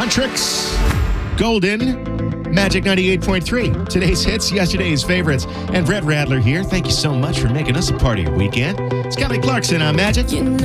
Huntrix, Golden, Magic 98.3. Today's hits, yesterday's favorites. And Brett Radler here. Thank you so much for making us a part of your weekend. It's Kelly Clarkson on Magic.